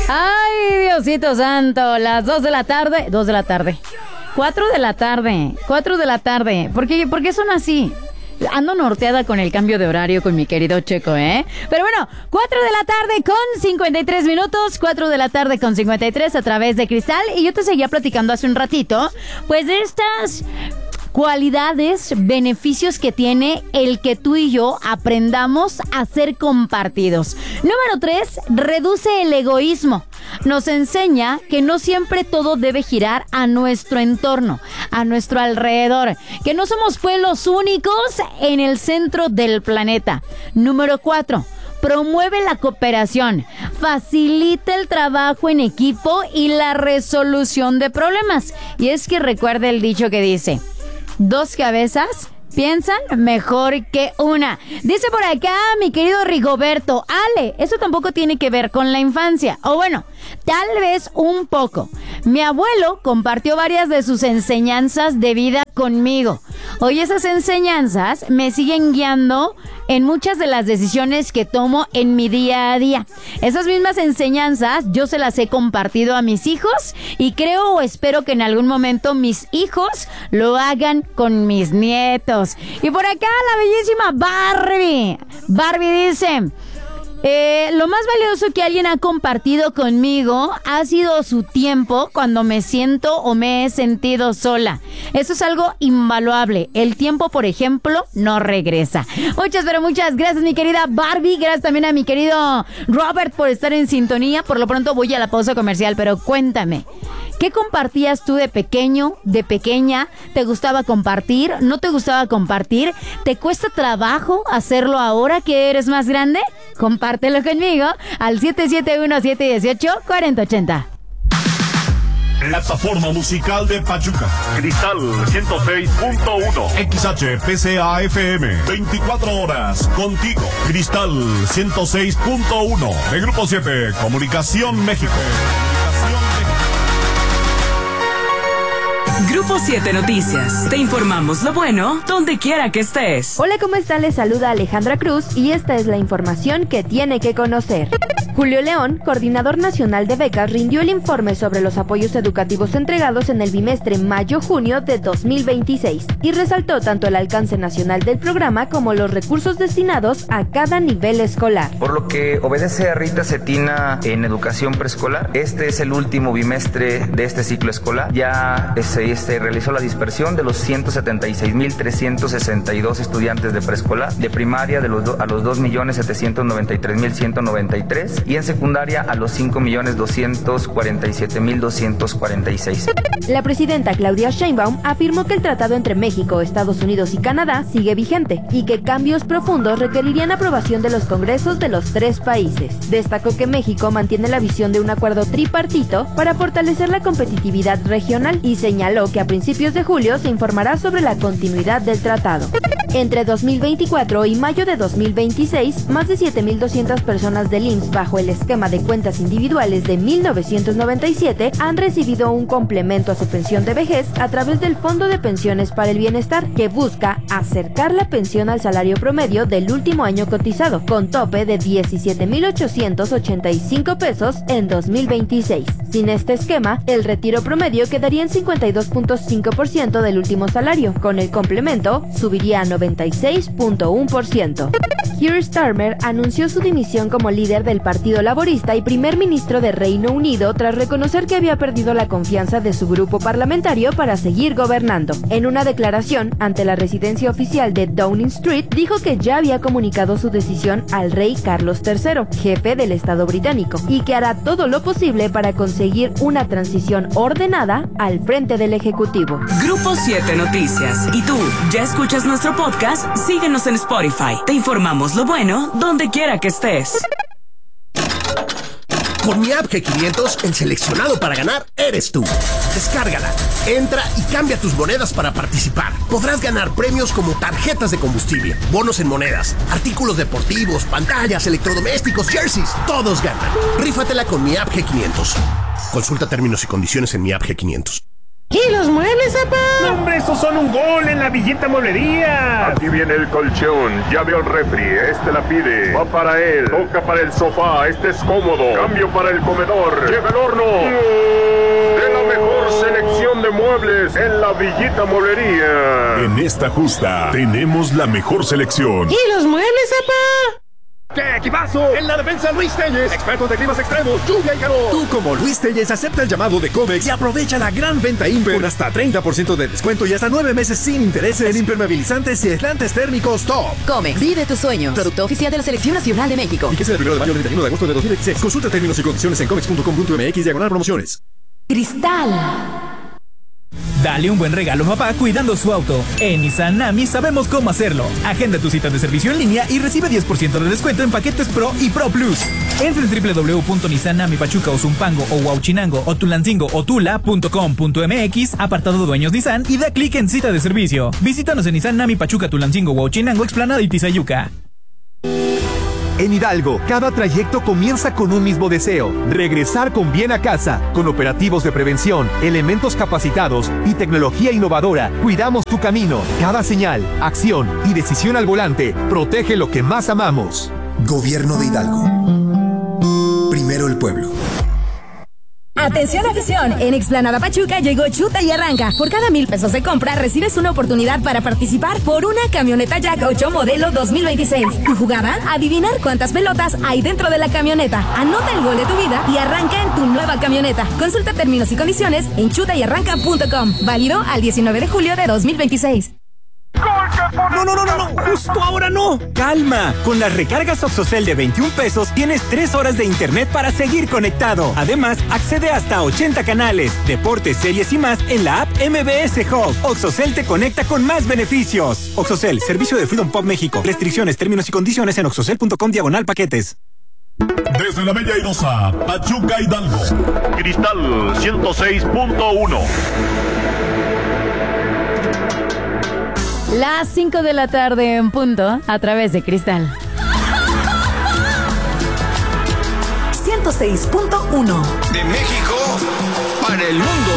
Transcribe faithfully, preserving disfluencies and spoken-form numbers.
Ay, Diosito santo, las dos de la tarde, dos de la tarde, cuatro de la tarde, cuatro de la tarde. ¿Por qué, por qué son así? Ando norteada con el cambio de horario con mi querido Checo, ¿eh? Pero bueno, cuatro de la tarde con cincuenta y tres minutos, cuatro de la tarde con cincuenta y tres a través de Cristal. Y yo te seguía platicando hace un ratito, pues de estas cualidades, beneficios que tiene el que tú y yo aprendamos a ser compartidos. Número tres, reduce el egoísmo. Nos enseña que no siempre todo debe girar a nuestro entorno, a nuestro alrededor, que no somos pueblos únicos en el centro del planeta. Número cuatro, promueve la cooperación, facilita el trabajo en equipo y la resolución de problemas. Y es que recuerda el dicho que dice: dos cabezas piensan mejor que una. Dice por acá mi querido Rigoberto: Ale, eso tampoco tiene que ver con la infancia. O bueno, tal vez un poco. Mi abuelo compartió varias de sus enseñanzas de vida conmigo. Hoy esas enseñanzas me siguen guiando en muchas de las decisiones que tomo en mi día a día. Esas mismas enseñanzas yo se las he compartido a mis hijos y creo o espero que en algún momento mis hijos lo hagan con mis nietos. Y por acá la bellísima Barbie. Barbie dice: Eh, lo más valioso que alguien ha compartido conmigo ha sido su tiempo cuando me siento o me he sentido sola. Eso es algo invaluable. El tiempo, por ejemplo, no regresa. Muchas, pero muchas gracias, mi querida Barbie. Gracias también a mi querido Robert por estar en sintonía. Por lo pronto voy a la pausa comercial, pero cuéntame, ¿qué compartías tú de pequeño, de pequeña? ¿Te gustaba compartir? ¿No te gustaba compartir? ¿Te cuesta trabajo hacerlo ahora que eres más grande? Compártelo conmigo al siete siete uno, siete uno ocho, cuatro cero ocho cero. Plataforma musical de Pachuca. Cristal ciento seis punto uno. X H P C A F M. veinticuatro horas contigo. Cristal ciento seis punto uno. De Grupo siete. Comunicación México. Grupo siete Noticias. Te informamos lo bueno donde quiera que estés. Hola, ¿cómo están? Les saluda Alejandra Cruz y esta es la información que tiene que conocer. Julio León, coordinador nacional de becas, rindió el informe sobre los apoyos educativos entregados en el bimestre mayo-junio de dos mil veintiséis y resaltó tanto el alcance nacional del programa como los recursos destinados a cada nivel escolar. Por lo que obedece a Rita Cetina en educación preescolar, este es el último bimestre de este ciclo escolar. Ya se, se realizó la dispersión de los ciento setenta y seis mil trescientos sesenta y dos estudiantes de preescolar, de primaria de los do, a los dos millones setecientos noventa y tres mil ciento noventa y tres y en secundaria a los cinco millones doscientos cuarenta y siete mil doscientos cuarenta y seis. La presidenta Claudia Sheinbaum afirmó que el tratado entre México, Estados Unidos y Canadá sigue vigente y que cambios profundos requerirían aprobación de los congresos de los tres países. Destacó que México mantiene la visión de un acuerdo tripartito para fortalecer la competitividad regional y señaló que a principios de julio se informará sobre la continuidad del tratado. Entre dos mil veinticuatro y mayo de dos mil veintiséis, más de siete mil doscientas personas del I M S S bajo el esquema de cuentas individuales de mil novecientos noventa y siete han recibido un complemento a su pensión de vejez a través del Fondo de Pensiones para el Bienestar, que busca acercar la pensión al salario promedio del último año cotizado, con tope de diecisiete mil ochocientos ochenta y cinco pesos en dos mil veintiséis. Sin este esquema, el retiro promedio quedaría en cincuenta y dos punto cinco por ciento del último salario. Con el complemento, subiría a noventa y seis punto uno por ciento. Keir Starmer anunció su dimisión como líder del Partido Laborista y primer ministro de Reino Unido tras reconocer que había perdido la confianza de su grupo parlamentario para seguir gobernando. En una declaración ante la residencia oficial de Downing Street, dijo que ya había comunicado su decisión al rey Carlos tercero, jefe del Estado británico, y que hará todo lo posible para conseguir una transición ordenada al frente del Ejecutivo. Grupo siete Noticias. ¿Y tú, ya escuchas nuestro podcast? Síguenos en Spotify. Te informamos lo bueno donde quiera que estés. Con mi app G quinientos, el seleccionado para ganar eres tú. Descárgala, entra y cambia tus monedas para participar. Podrás ganar premios como tarjetas de combustible, bonos en monedas, artículos deportivos, pantallas, electrodomésticos, jerseys. Todos ganan. Rífatela con mi app G quinientos. Consulta términos y condiciones en mi app G quinientos. ¿Y los muebles, papá? No, hombre, estos son un gol en la Villita Mueblería. Aquí viene el colchón, ya veo el refri, este la pide. Va para él, toca para el sofá, este es cómodo. Cambio para el comedor, llega el horno. De la mejor selección de muebles en la Villita Mueblería. En esta justa tenemos la mejor selección. ¿Y los muebles, papá? ¡Qué equipazo! En la defensa, Luis Telles, expertos de climas extremos, lluvia y calor. Tú, como Luis Telles, acepta el llamado de Comex y aprovecha la gran venta Imper con hasta treinta por ciento de descuento y hasta nueve meses sin intereses en impermeabilizantes y aislantes térmicos top. Comex, vive tus sueños. Producto oficial de la Selección Nacional de México. Y que sea el primero de mayo al treinta y uno de agosto de dos mil dieciséis. Consulta términos y condiciones en comex punto com punto m x diagonal promociones. Cristal. Dale un buen regalo a papá cuidando su auto. En Nissan Nami sabemos cómo hacerlo. Agenda tu cita de servicio en línea y recibe diez por ciento de descuento en paquetes Pro y Pro Plus. Entra en doble u doble u doble u punto nissan nami pachuca o Zumpango o Huauchinango o Tulancingo o Tula punto com punto m x, apartado dueños Nissan, y da clic en cita de servicio. Visítanos en Nissan Nami Pachuca, Tulancingo, Huauchinango, Explanada y Tizayuca. En Hidalgo, cada trayecto comienza con un mismo deseo: regresar con bien a casa. Con operativos de prevención, elementos capacitados y tecnología innovadora, cuidamos tu camino. Cada señal, acción y decisión al volante protege lo que más amamos. Gobierno de Hidalgo. Primero el pueblo. Atención afición, en Explanada Pachuca llegó Chuta y Arranca. Por cada mil pesos de compra recibes una oportunidad para participar por una camioneta Jack ocho modelo dos mil veintiséis. Tu jugada, adivinar cuántas pelotas hay dentro de la camioneta. Anota el gol de tu vida y arranca en tu nueva camioneta. Consulta términos y condiciones en chuta y arranca punto com. Válido al diecinueve de julio de dos mil veintiséis. No, no, no, no, no, justo ahora no. Calma, con las recargas Oxocel de veintiún pesos tienes tres horas de internet para seguir conectado. Además, accede hasta a ochenta canales, deportes, series y más en la app M B S Hub. Oxocel te conecta con más beneficios. Oxocel, servicio de Freedom Pop México. Restricciones, términos y condiciones en oxocel punto com diagonal paquetes. Desde la Bella Airosa, Pachuca, Hidalgo. Cristal ciento seis punto uno. Las cinco de la tarde en punto, a través de Cristal. ciento seis punto uno. De México para el mundo.